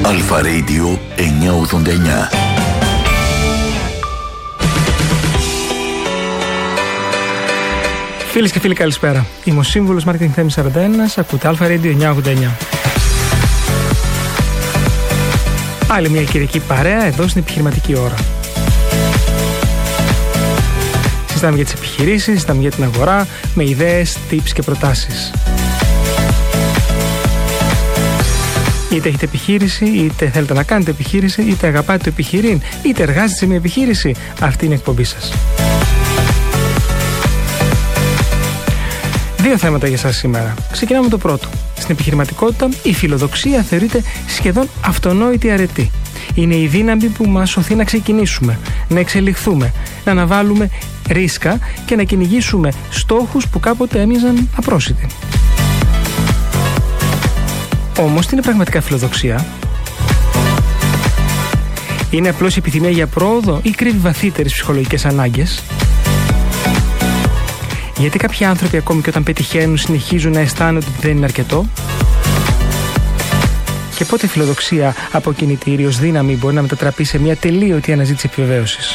Αλφα Radio 989. Φίλες και φίλοι, καλησπέρα. Είμαι ο σύμβουλος Marketing Θέμης 41, ακούτε Αλφα Radio 989. Άλλη μια κυριακή παρέα εδώ στην επιχειρηματική ώρα. Συζητάμε για τις επιχειρήσεις, συζητάμε για την αγορά, με ιδέες, tips και προτάσεις. Είτε έχετε επιχείρηση, είτε θέλετε να κάνετε επιχείρηση, είτε αγαπάτε το επιχειρήν, είτε εργάζεστε σε μια επιχείρηση, αυτή είναι η εκπομπή σας. Δύο θέματα για σας σήμερα. Ξεκινάμε με το πρώτο. Στην επιχειρηματικότητα, η φιλοδοξία θεωρείται σχεδόν αυτονόητη αρετή. Είναι η δύναμη που μας σωθεί να ξεκινήσουμε, να εξελιχθούμε, να αναβάλουμε ρίσκα και να κυνηγήσουμε στόχους που κάποτε έμοιαζαν απρόσιτοι. Όμως, τι είναι πραγματικά φιλοδοξία? Είναι απλώς η επιθυμία για πρόοδο ή κρύβει βαθύτερες ψυχολογικές ανάγκες? Γιατί κάποιοι άνθρωποι ακόμη και όταν πετυχαίνουν συνεχίζουν να αισθάνονται ότι δεν είναι αρκετό? Και πότε η φιλοδοξία από κινητήριος δύναμη μπορεί να μετατραπεί σε μια τελείωτη αναζήτηση επιβεβαίωσης?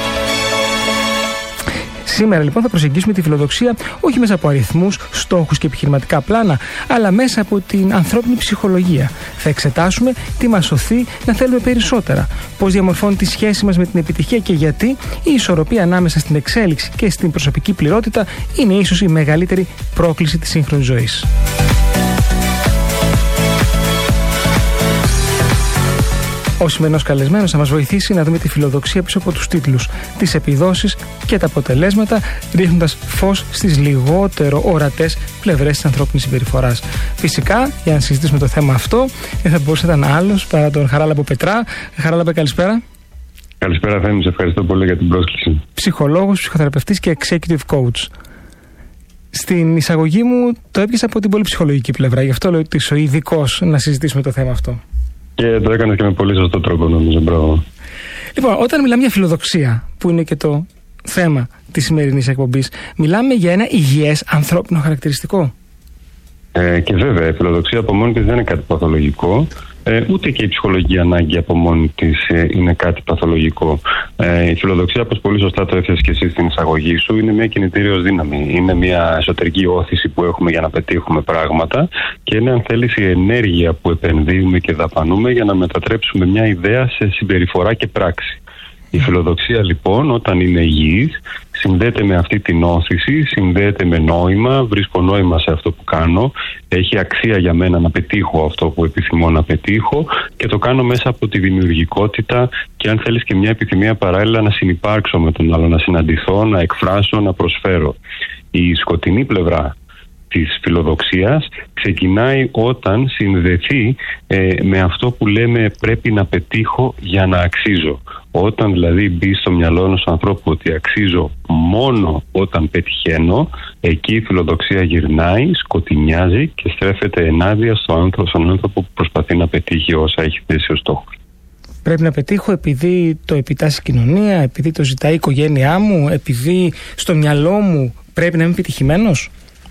Σήμερα λοιπόν θα προσεγγίσουμε τη φιλοδοξία όχι μέσα από αριθμούς, στόχους και επιχειρηματικά πλάνα, αλλά μέσα από την ανθρώπινη ψυχολογία. Θα εξετάσουμε τι μας σωθεί να θέλουμε περισσότερα, πώς διαμορφώνει τη σχέση μας με την επιτυχία και γιατί η ισορροπία ανάμεσα στην εξέλιξη και στην προσωπική πληρότητα είναι ίσως η μεγαλύτερη πρόκληση της σύγχρονης ζωής. Ο σημερινός καλεσμένος θα μας βοηθήσει να δούμε τη φιλοδοξία πίσω από τους τίτλους, τις επιδόσεις και τα αποτελέσματα, ρίχνοντας φως στις λιγότερο ορατές πλευρές της ανθρώπινης συμπεριφοράς. Φυσικά, για να συζητήσουμε το θέμα αυτό, δεν θα μπορούσε να ήταν άλλος παρά τον Χαράλαμπο Πετρά. Χαράλαμπε, καλησπέρα. Καλησπέρα, Θέμη, σε ευχαριστώ πολύ για την πρόσκληση. Ψυχολόγος, ψυχοθεραπευτής και executive coach. Στην εισαγωγή μου το έπιασα από την πολύ ψυχολογική πλευρά, γι' αυτό λέω ότι είσαι ο ειδικός να συζητήσουμε το θέμα αυτό. Και το έκανες και με πολύ σωστό τρόπο, νομίζω. Μπράβο. Λοιπόν, όταν μιλάμε για φιλοδοξία, που είναι και το θέμα της σημερινής εκπομπής, μιλάμε για ένα υγιές ανθρώπινο χαρακτηριστικό. Και βέβαια, η φιλοδοξία από μόνη της δεν είναι κάτι παθολογικό. Ούτε και η ψυχολογική ανάγκη από μόνη της είναι κάτι παθολογικό. Η φιλοδοξία, όπως πολύ σωστά το έθεσες και εσύ στην εισαγωγή σου, είναι μια κινητήριος δύναμη. Είναι μια εσωτερική όθηση που έχουμε για να πετύχουμε πράγματα και είναι, αν θέλεις, η ενέργεια που επενδύουμε και δαπανούμε για να μετατρέψουμε μια ιδέα σε συμπεριφορά και πράξη. Η φιλοδοξία λοιπόν, όταν είναι υγιής, συνδέεται με αυτή την όθηση, συνδέεται με νόημα, βρίσκω νόημα σε αυτό που κάνω, έχει αξία για μένα να πετύχω αυτό που επιθυμώ να πετύχω και το κάνω μέσα από τη δημιουργικότητα και, αν θέλεις, και μια επιθυμία παράλληλα να συνυπάρξω με τον άλλο, να συναντηθώ, να εκφράσω, να προσφέρω. Η σκοτεινή πλευρά της φιλοδοξίας ξεκινάει όταν συνδεθεί με αυτό που λέμε πρέπει να πετύχω για να αξίζω. Όταν δηλαδή μπει στο μυαλό ενός ανθρώπου ότι αξίζω μόνο όταν πετυχαίνω, εκεί η φιλοδοξία γυρνάει, σκοτεινιάζει και στρέφεται ενάντια στον άνθρωπο που προσπαθεί να πετύχει όσα έχει θέσει ως στόχο. Πρέπει να πετύχω επειδή το επιτάσσει η κοινωνία, επειδή το ζητάει η οικογένειά μου, επειδή στο μυαλό μου πρέπει να είμαι επιτυχημένος.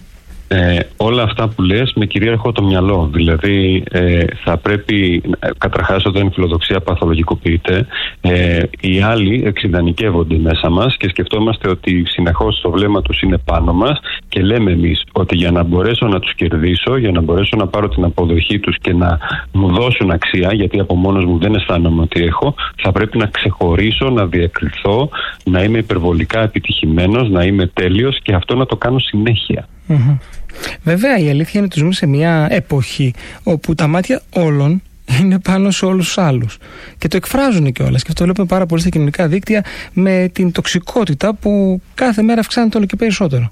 Όλα αυτά που λες με κυρίαρχο το μυαλό. Δηλαδή θα πρέπει καταρχάς, όταν η φιλοδοξία παθολογικοποιείται, οι άλλοι εξειδανικεύονται μέσα μας και σκεφτόμαστε ότι συνεχώς το βλέμμα τους είναι πάνω μας και λέμε εμείς ότι για να μπορέσω να τους κερδίσω, για να μπορέσω να πάρω την αποδοχή τους και να μου δώσουν αξία, γιατί από μόνος μου δεν αισθάνομαι ότι έχω, θα πρέπει να ξεχωρίσω, να διακριθώ, να είμαι υπερβολικά επιτυχημένος, να είμαι τέλειος και αυτό να το κάνω συνέχεια. Mm-hmm. Βέβαια, η αλήθεια είναι ότι ζούμε σε μια εποχή όπου τα μάτια όλων είναι πάνω σε όλους τους άλλους και το εκφράζουν κιόλας, και αυτό βλέπουμε πάρα πολύ στα κοινωνικά δίκτυα με την τοξικότητα που κάθε μέρα αυξάνεται όλο και περισσότερο.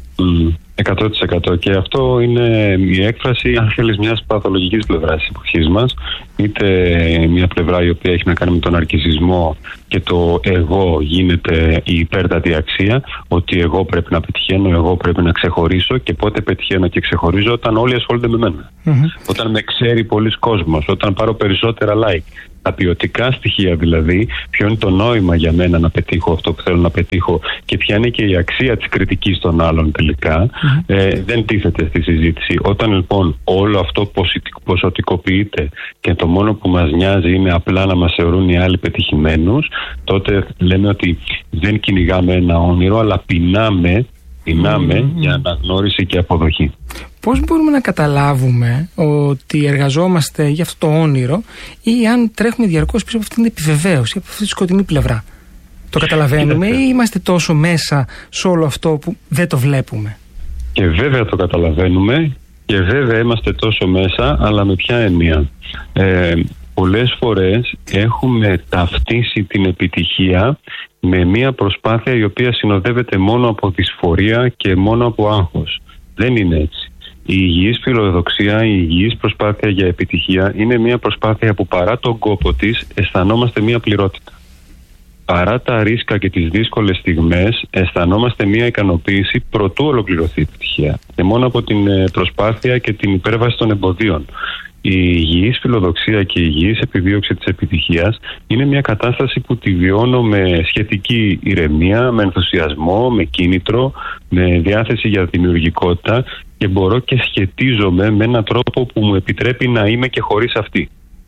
100%. Και αυτό είναι η έκφραση, αν θέλεις, μιας παθολογικής πλευράς της εποχής μας. Είτε μια πλευρά η οποία έχει να κάνει με τον ναρκισσισμό και το εγώ γίνεται η υπέρτατη αξία, ότι εγώ πρέπει να πετυχαίνω, εγώ πρέπει να ξεχωρίσω. Και πότε πετυχαίνω και ξεχωρίζω? Όταν όλοι ασχολούνται με μένα. Όταν με ξέρει πολλοί κόσμος, όταν πάρω περισσότερα like. Τα ποιοτικά στοιχεία δηλαδή, ποιο είναι το νόημα για μένα να πετύχω αυτό που θέλω να πετύχω και ποια είναι και η αξία της κριτικής των άλλων τελικά, δεν τίθεται στη συζήτηση. Όταν λοιπόν όλο αυτό ποσοτικοποιείται και το μόνο που μας νοιάζει είναι απλά να μας θεωρούν οι άλλοι πετυχημένους, τότε λέμε ότι δεν κυνηγάμε ένα όνειρο, αλλά πεινάμε για αναγνώριση και αποδοχή. Πώς μπορούμε να καταλάβουμε ότι εργαζόμαστε για αυτό το όνειρο ή αν τρέχουμε διαρκώς πίσω από αυτήν την επιβεβαίωση, από αυτή τη σκοτεινή πλευρά? Το καταλαβαίνουμε ή είμαστε τόσο μέσα σε όλο αυτό που δεν το βλέπουμε? Και βέβαια το καταλαβαίνουμε και βέβαια είμαστε τόσο μέσα, αλλά με ποια έννοια? Πολλές φορές έχουμε ταυτίσει την επιτυχία με μια προσπάθεια η οποία συνοδεύεται μόνο από δυσφορία και μόνο από άγχος. Δεν είναι έτσι. Η υγιής φιλοδοξία, η υγιής προσπάθεια για επιτυχία είναι μια προσπάθεια που παρά τον κόπο της αισθανόμαστε μια πληρότητα. Παρά τα ρίσκα και τις δύσκολες στιγμές αισθανόμαστε μια ικανοποίηση προτού ολοκληρωθεί η επιτυχία. Και μόνο από την προσπάθεια και την υπέρβαση των εμποδίων. Η υγιής φιλοδοξία και η υγιής επιδίωξη της επιτυχίας είναι μια κατάσταση που τη βιώνω με σχετική ηρεμία, με ενθουσιασμό, με κίνητρο, με διάθεση για δημιουργικότητα και μπορώ και σχετίζομαι με έναν τρόπο που μου επιτρέπει να είμαι και χωρίς αυτή.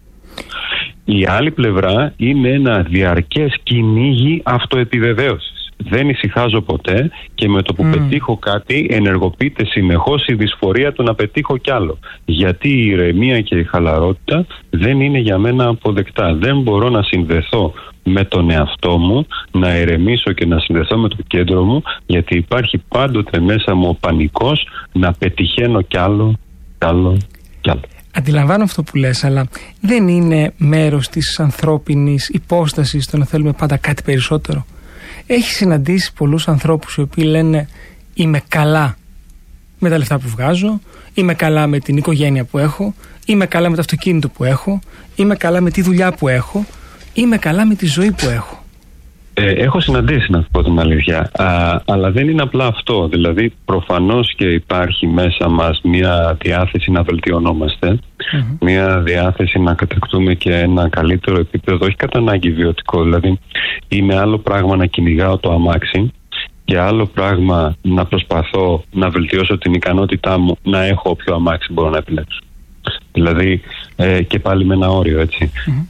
Η άλλη πλευρά είναι ένα διαρκές κυνήγι αυτοεπιβεβαίωσης. Δεν ησυχάζω ποτέ και με το που πετύχω κάτι ενεργοποιείται συνεχώς η δυσφορία του να πετύχω κι άλλο. Γιατί η ηρεμία και η χαλαρότητα δεν είναι για μένα αποδεκτά. Δεν μπορώ να συνδεθώ με τον εαυτό μου, να ηρεμήσω και να συνδεθώ με το κέντρο μου, γιατί υπάρχει πάντοτε μέσα μου ο πανικός να πετυχαίνω κι άλλο, κι άλλο, κι άλλο. Αντιλαμβάνω αυτό που λες, αλλά δεν είναι μέρος της ανθρώπινης υπόστασης το να θέλουμε πάντα κάτι περισσότερο? Έχει συναντήσει πολλούς ανθρώπους οι οποίοι λένε είμαι καλά με τα λεφτά που βγάζω, είμαι καλά με την οικογένεια που έχω, είμαι καλά με το αυτοκίνητο που έχω, είμαι καλά με τη δουλειά που έχω, είμαι καλά με τη ζωή που έχω. Έχω συναντήσει, να πω την αλήθεια, αλλά δεν είναι απλά αυτό. Δηλαδή προφανώς και υπάρχει μέσα μας μια διάθεση να βελτιωνόμαστε, μια διάθεση να κατακτούμε και ένα καλύτερο επίπεδο, όχι κατά ανάγκη βιωτικό. Δηλαδή είναι άλλο πράγμα να κυνηγάω το αμάξι και άλλο πράγμα να προσπαθώ να βελτιώσω την ικανότητά μου να έχω όποιο αμάξι μπορώ να επιλέξω. Δηλαδή και πάλι με ένα όριο, έτσι.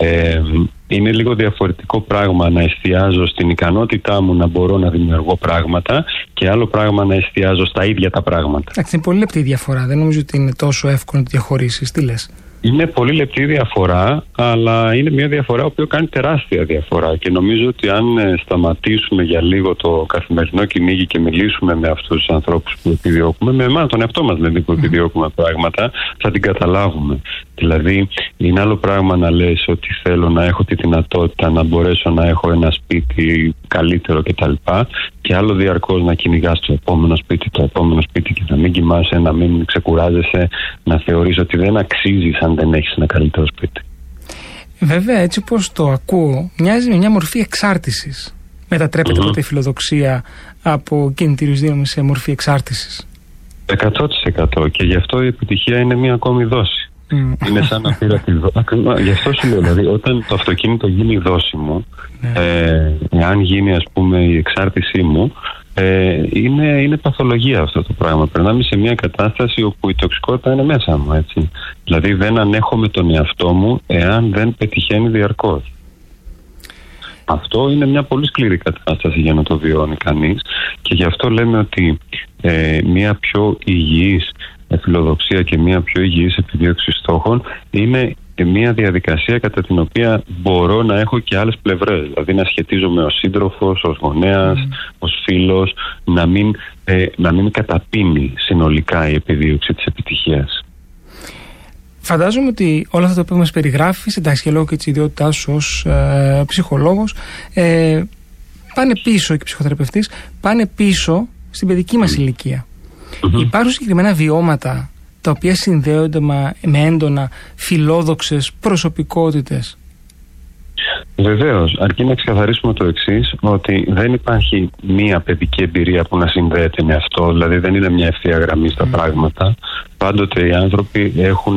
Είναι λίγο διαφορετικό πράγμα να εστιάζω στην ικανότητά μου να μπορώ να δημιουργώ πράγματα και άλλο πράγμα να εστιάζω στα ίδια τα πράγματα. Εντάξει, είναι πολύ λεπτή η διαφορά. Δεν νομίζω ότι είναι τόσο εύκολο να τη διαχωρίσεις. Τι λες? Είναι πολύ λεπτή η διαφορά, αλλά είναι μια διαφορά που κάνει τεράστια διαφορά και νομίζω ότι αν σταματήσουμε για λίγο το καθημερινό κυνήγι και μιλήσουμε με αυτούς τους ανθρώπους που επιδιώκουμε, με εμάς, τον εαυτό μας δηλαδή που επιδιώκουμε πράγματα, θα την καταλάβουμε. Δηλαδή είναι άλλο πράγμα να λες ότι θέλω να έχω τη δυνατότητα να μπορέσω να έχω ένα σπίτι καλύτερο κτλ. Και άλλο διαρκώς να κυνηγάς το επόμενο σπίτι και να μην κοιμάσαι, να μην ξεκουράζεσαι, να θεωρείς ότι δεν αξίζεις αν δεν έχεις ένα καλύτερο σπίτι. Βέβαια, έτσι όπως το ακούω, μοιάζει με μια μορφή εξάρτησης. Μετατρέπεται ποτέ η φιλοδοξία από κινητήριος δύναμη σε μορφή εξάρτησης? 100% και γι' αυτό η επιτυχία είναι μια ακόμη δόση. Είναι σαν να πήρα τη δόση. Γι' αυτό σου λέω, δηλαδή, όταν το αυτοκίνητο γίνει η δόση μου, εάν γίνει ας πούμε η εξάρτησή μου, είναι παθολογία αυτό το πράγμα. Περνάμε σε μια κατάσταση όπου η τοξικότητα είναι μέσα μου, έτσι. Δηλαδή δεν ανέχομαι τον εαυτό μου εάν δεν πετυχαίνει διαρκώς. Αυτό είναι μια πολύ σκληρή κατάσταση για να το βιώνει κανείς και γι' αυτό λέμε ότι μια πιο υγιής φιλοδοξία και μια πιο υγιής επιδίωξη στόχων είναι μια διαδικασία κατά την οποία μπορώ να έχω και άλλες πλευρές. Δηλαδή να σχετίζομαι ως σύντροφος, ως γονέας, ως φίλος, να μην καταπίνει συνολικά η επιδίωξη της επιτυχίας. Φαντάζομαι ότι όλα αυτά που μας περιγράφεις, εντάξει και λόγω και της ιδιότητάς σου ως ψυχολόγος, πάνε πίσω και ψυχοθεραπευτής, πάνε πίσω στην παιδική μας ηλικία. Υπάρχουν συγκεκριμένα βιώματα τα οποία συνδέονται με έντονα φιλόδοξες προσωπικότητες? Βεβαίως, αρκεί να ξεκαθαρίσουμε το εξής, ότι δεν υπάρχει μία παιδική εμπειρία που να συνδέεται με αυτό, δηλαδή δεν είναι μια ευθεία γραμμή στα πράγματα. Πάντοτε οι άνθρωποι έχουν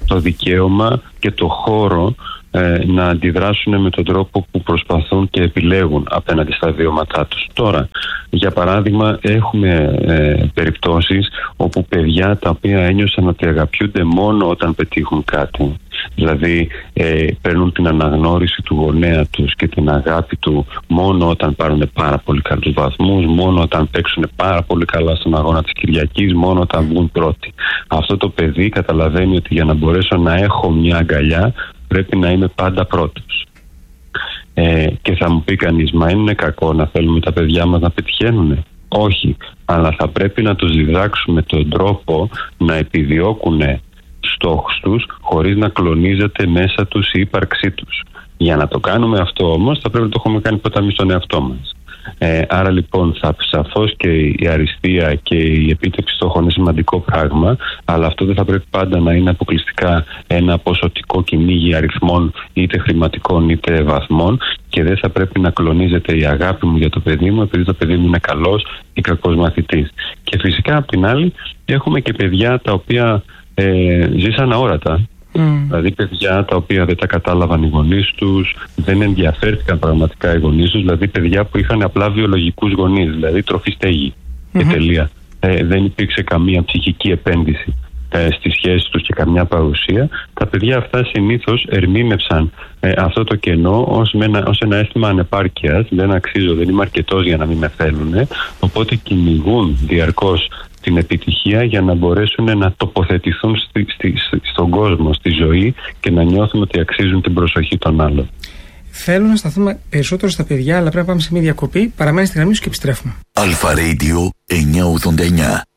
το δικαίωμα και το χώρο να αντιδράσουν με τον τρόπο που προσπαθούν και επιλέγουν απέναντι στα βιώματά τους. Τώρα, για παράδειγμα, έχουμε περιπτώσεις όπου παιδιά τα οποία ένιωσαν ότι αγαπιούνται μόνο όταν πετύχουν κάτι, δηλαδή παίρνουν την αναγνώριση του γονέα τους και την αγάπη του μόνο όταν πάρουν πάρα πολύ καλούς βαθμούς, μόνο όταν παίξουν πάρα πολύ καλά στον αγώνα της Κυριακής, μόνο όταν βγουν πρώτοι. Αυτό το παιδί καταλαβαίνει ότι για να μπορέσω να έχω μια αγκαλιά πρέπει να είμαι πάντα πρώτος. Και θα μου πει κανείς, μα είναι κακό να θέλουμε τα παιδιά μας να πετυχαίνουν? Όχι, αλλά θα πρέπει να τους διδάξουμε τον τρόπο να επιδιώκουν στόχους τους χωρίς να κλονίζεται μέσα τους η ύπαρξή τους. Για να το κάνουμε αυτό όμως θα πρέπει να το έχουμε κάνει πρώτα εμείς στον εαυτό μας. Άρα λοιπόν σαφώς και η αριστεία και η επίτευξη στόχων είναι σημαντικό πράγμα, αλλά αυτό δεν θα πρέπει πάντα να είναι αποκλειστικά ένα ποσοτικό κυνήγι αριθμών, είτε χρηματικών είτε βαθμών, και δεν θα πρέπει να κλονίζεται η αγάπη μου για το παιδί μου επειδή το παιδί μου είναι καλός ή κακός μαθητής. Και φυσικά απ' την άλλη έχουμε και παιδιά τα οποία ζήσαν αόρατα. Δηλαδή παιδιά τα οποία δεν τα κατάλαβαν οι γονείς τους, δεν ενδιαφέρθηκαν πραγματικά οι γονείς τους, δηλαδή παιδιά που είχαν απλά βιολογικούς γονείς, δηλαδή τροφή στέγη και τελεία. Δεν υπήρξε καμία ψυχική επένδυση στις σχέσεις τους και καμιά παρουσία. Τα παιδιά αυτά συνήθως ερμήνευσαν αυτό το κενό ως ένα αίσθημα ανεπάρκειας, δεν αξίζω, δεν είμαι αρκετός για να μην με θέλουν, οπότε κυνηγούν διαρκώς την επιτυχία για να μπορέσουν να τοποθετηθούν στον κόσμο, στη ζωή και να νιώθουν ότι αξίζουν την προσοχή των άλλων. Θέλω να σταθούμε περισσότερο στα παιδιά, αλλά πρέπει να πάμε σε μια διακοπή. Παραμένει στη γραμμή σου και επιστρέφουμε. Αλφα Radio 989.